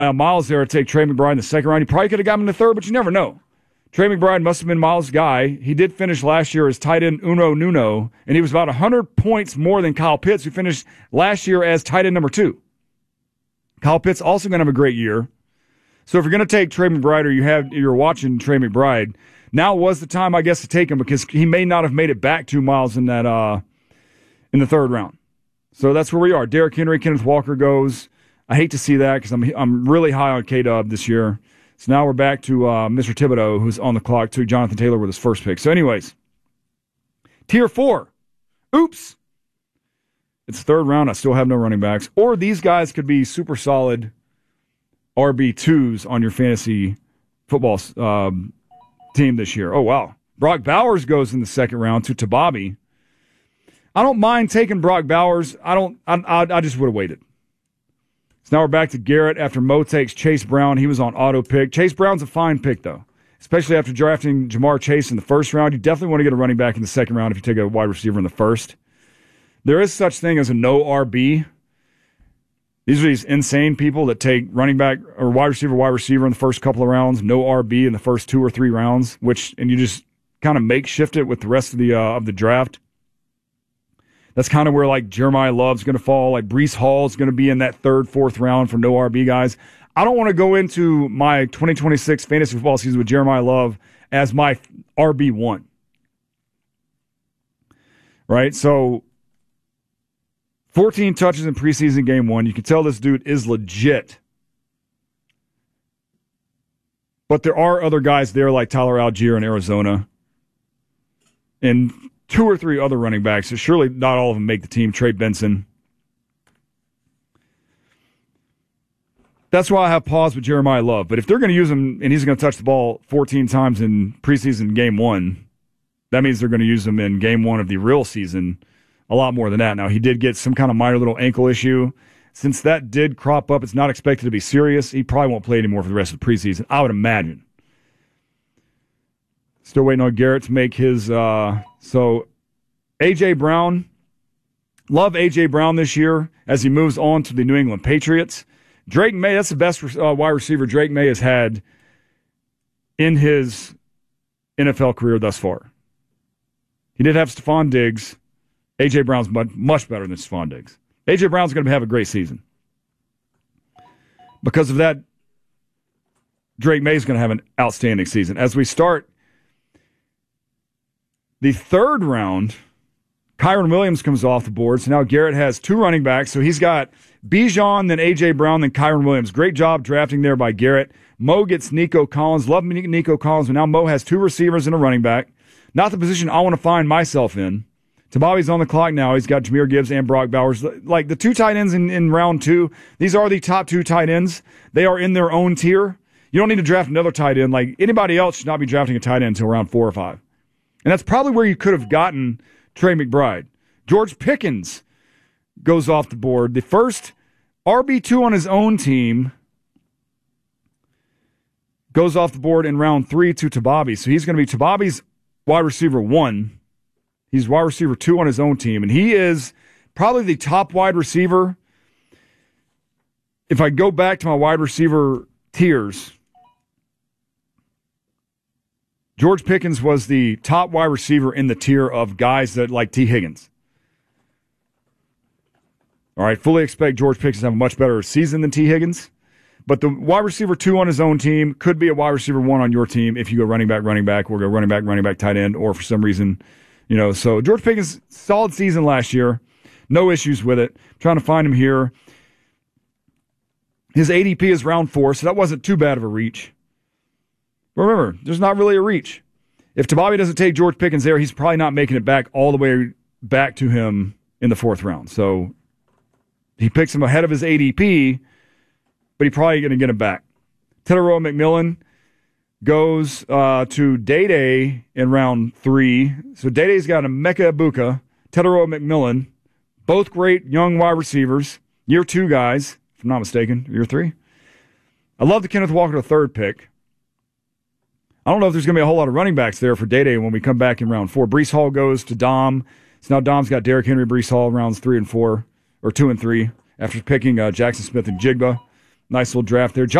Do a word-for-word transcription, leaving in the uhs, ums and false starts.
uh, Miles there to take Trey McBride in the second round. He probably could have got him in the third, but you never know. Trey McBride must have been Miles' guy. He did finish last year as tight end uno nuno, and he was about one hundred points more than Kyle Pitts, who finished last year as tight end number two. Kyle Pitts also going to have a great year. So if you're going to take Trey McBride, or you have, you're watching Trey McBride, now was the time, I guess, to take him, because he may not have made it back to Miles in that uh, in the third round. So that's where we are. Derrick Henry, Kenneth Walker goes. I hate to see that, because I'm I'm really high on K-Dub this year. So now we're back to uh, Mister Thibodeau, who's on the clock, took Jonathan Taylor with his first pick. So anyways, tier four. Oops. It's third round. I still have no running backs. Or these guys could be super solid R B twos on your fantasy football um, team this year. Oh, wow. Brock Bowers goes in the second round to Tababi. I don't mind taking Brock Bowers. I don't. I, I, I just would have waited. So now we're back to Garrett after Mo takes Chase Brown. He was on auto pick. Chase Brown's a fine pick, though, especially after drafting Jamar Chase in the first round. You definitely want to get a running back in the second round if you take a wide receiver in the first. There is such thing as a no R B. These are these insane people that take running back or wide receiver, wide receiver in the first couple of rounds, no R B in the first two or three rounds, which and you just kind of makeshift it with the rest of the uh, of the draft. That's kind of where, like, Jeremiah Love's going to fall. Like, Breece Hall's going to be in that third, fourth round for no R B guys. I don't want to go into my twenty twenty-six fantasy football season with Jeremiah Love as my R B one. Right? So, fourteen touches in preseason game one. You can tell this dude is legit. But there are other guys there like Tyler Algier in Arizona. And two or three other running backs. So surely not all of them make the team. Trey Benson. That's why I have pause with Jeremiah Love. But if they're going to use him and he's going to touch the ball fourteen times in preseason game one, that means they're going to use him in game one of the real season a lot more than that. Now, he did get some kind of minor little ankle issue. Since that did crop up, it's not expected to be serious. He probably won't play anymore for the rest of the preseason, I would imagine. Still waiting on Garrett to make his... Uh, so, A J. Brown. Love A J. Brown this year as he moves on to the New England Patriots. Drake May, that's the best uh, wide receiver Drake May has had in his N F L career thus far. He did have Stephon Diggs. A J. Brown's much, much better than Stephon Diggs. A J. Brown's going to have a great season. Because of that, Drake May's going to have an outstanding season. As we start the third round, Kyron Williams comes off the board. So now Garrett has two running backs. So he's got Bijan, then A J. Brown, then Kyron Williams. Great job drafting there by Garrett. Mo gets Nico Collins. Love Nico Collins, but now Mo has two receivers and a running back. Not the position I want to find myself in. Tababi's on the clock now. He's got Jahmyr Gibbs and Brock Bowers. Like the two tight ends in, in round two, these are the top two tight ends. They are in their own tier. You don't need to draft another tight end. Like anybody else should not be drafting a tight end until round four or five. And that's probably where you could have gotten Trey McBride. George Pickens goes off the board. The first R B two on his own team goes off the board in round three to Tababi. So he's going to be Tababi's wide receiver one. He's wide receiver two on his own team. And he is probably the top wide receiver. If I go back to my wide receiver tiers, George Pickens was the top wide receiver in the tier of guys that like T. Higgins. All right, fully expect George Pickens to have a much better season than T. Higgins. But the wide receiver two on his own team could be a wide receiver one on your team if you go running back, running back, or go running back, running back, tight end, or for some reason, you know. So George Pickens, solid season last year. No issues with it. Trying to find him here. His A D P is round four, so that wasn't too bad of a reach. But remember, there's not really a reach. If Tababi doesn't take George Pickens there, he's probably not making it back all the way back to him in the fourth round. So he picks him ahead of his A D P, but he's probably going to get him back. Tetairoa McMillan goes uh, to Day-Day in round three. So Day-Day's got a Emeka Egbuka, Tetairoa McMillan, both great young wide receivers, year two guys, if I'm not mistaken, year three. I love the Kenneth Walker the third pick. I don't know if there's going to be a whole lot of running backs there for Day-Day when we come back in round four. Breece Hall goes to Dom. So now Dom's got Derrick Henry, Breece Hall, rounds three and four, or two and three, after picking uh, Jackson Smith and Jigba. Nice little draft there. John